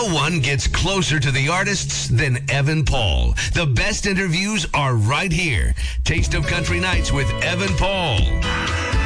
one gets closer to the artists than Evan Paul. The best interviews are right here. Taste of Country Nights with Evan Paul.